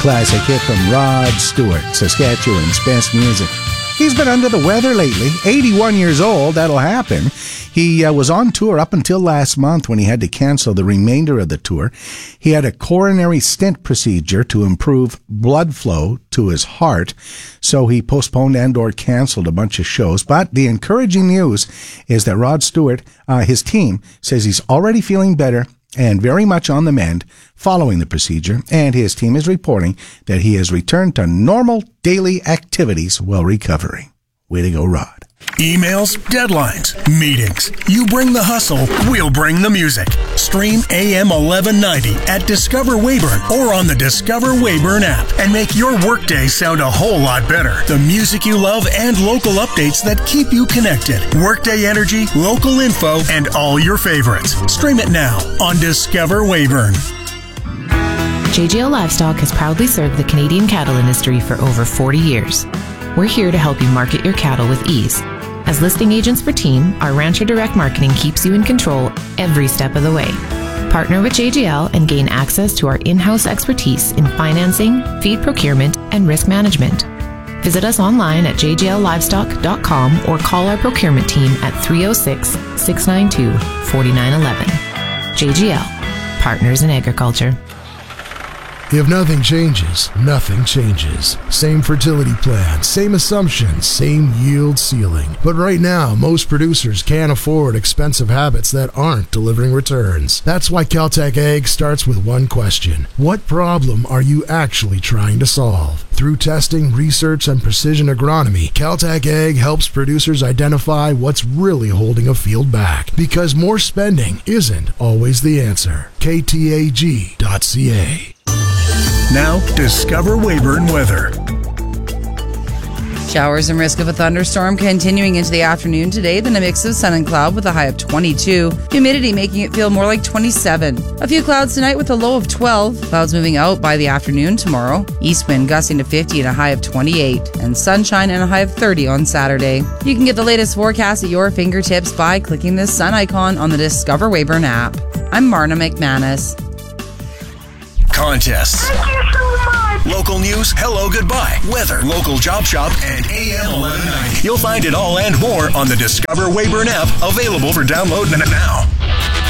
classic hit from Rod Stewart, Saskatchewan's best music. He's been under the weather lately. 81 years old, that'll happen. He was on tour up until last month when he had to cancel the remainder of the tour. He had a coronary stent procedure to improve blood flow to his heart, so he postponed and or canceled a bunch of shows. But the encouraging news is that Rod Stewart, his team, says he's already feeling better and very much on the mend following the procedure, and his team is reporting that he has returned to normal daily activities while recovering. Way to go, Rod. Emails, deadlines, meetings. You bring the hustle, we'll bring the music. Stream AM 1190 at Discover Weyburn or on the Discover Weyburn app and make your workday sound a whole lot better. The music you love and local updates that keep you connected. Workday energy, local info, and all your favorites. Stream it now on Discover Weyburn. JGL Livestock has proudly served the Canadian cattle industry for over 40 years. We're here to help you market your cattle with ease. As listing agents for Team, our Rancher Direct Marketing keeps you in control every step of the way. Partner with JGL and gain access to our in-house expertise in financing, feed procurement, and risk management. Visit us online at jgllivestock.com or call our procurement team at 306-692-4911. JGL, Partners in Agriculture. If nothing changes, nothing changes. Same fertility plan, same assumptions, same yield ceiling. But right now, most producers can't afford expensive habits that aren't delivering returns. That's why Caltech Ag starts with one question. What problem are you actually trying to solve? Through testing, research, and precision agronomy, Caltech Ag helps producers identify what's really holding a field back. Because more spending isn't always the answer. KTAG.ca. Now, Discover Weyburn weather. Showers and risk of a thunderstorm continuing into the afternoon today, then a mix of sun and cloud with a high of 22. Humidity making it feel more like 27. A few clouds tonight with a low of 12. Clouds moving out by the afternoon tomorrow. East wind gusting to 50 and a high of 28. And sunshine and a high of 30 on Saturday. You can get the latest forecast at your fingertips by clicking the sun icon on the Discover Weyburn app. I'm Marna McManus. Contests. Thank you so much. Local news, hello, goodbye, weather, local job shop, and AM 1190. You'll find it all and more on the Discover Weyburn app, available for download now.